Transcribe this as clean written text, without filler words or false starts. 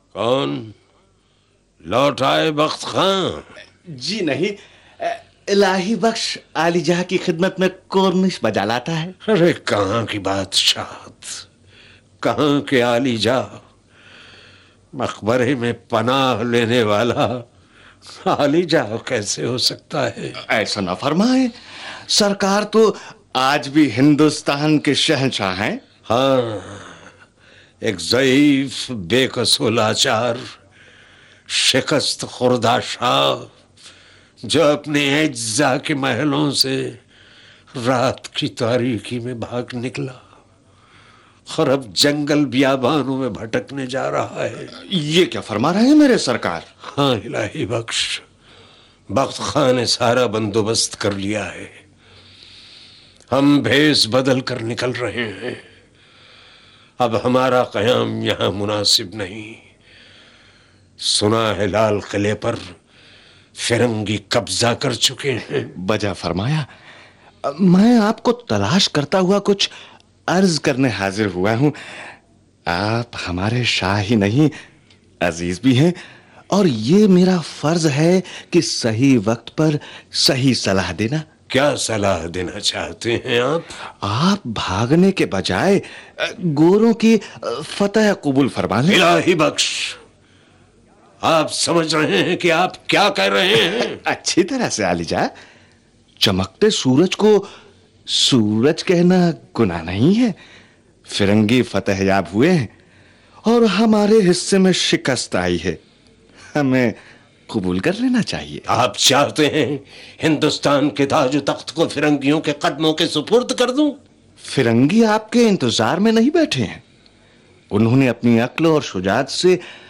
कौन? लौट आए बख्त खां? जी नहीं, इलाही बख्श आलिजा की खिदमत में कोर्निश बजा लाता है। अरे कहाँ की बादशाहत, कहाँ के आलिजा, मकबरे में पनाह लेने वाला आलिजा कैसे हो सकता है? ऐसा ना फरमाए, सरकार तो आज भी हिंदुस्तान के शहंशाह हैं। हाँ, एक ज़ईफ बेकसूल लाचार शिकस्त खुर्दा शाह जो अपने एज्जा के महलों से रात की तारीकी में भाग निकला और अब जंगल बियाबानों में भटकने जा रहा है। ये क्या फरमा रहे हैं मेरे सरकार? हाँ इलाही बख्श, बख्त खां ने सारा बंदोबस्त कर लिया है। हम भेस बदल कर निकल रहे हैं। अब हमारा क़याम यहाँ मुनासिब नहीं। सुना है लाल किले पर फिरंगी कब्जा कर चुके हैं। बजा फरमाया, मैं आपको तलाश करता हुआ कुछ अर्ज करने हाजिर हुआ हूं। आप हमारे शाह ही नहीं, अजीज भी हैं, और ये मेरा फर्ज है कि सही वक्त पर सही सलाह देना। क्या सलाह देना चाहते हैं आप? आप भागने के बजाय गोरों की फतह कबूल फरमा लें। इलाही बख्श, आप समझ रहे हैं कि आप क्या कह रहे हैं? अच्छी तरह से आलिजा, चमकते सूरज को सूरज कहना गुनाह नहीं है। फिरंगी फतहयाब हुए हैं और हमारे हिस्से में शिकस्त आई है, हमें कबूल कर लेना चाहिए। आप चाहते हैं हिंदुस्तान के ताज तख्त को फिरंगियों के कदमों के सुपुर्द कर दूं? फिरंगी आपके इंतजार में नहीं बैठे हैं। उन्होंने अपनी अक्ल और शुजात से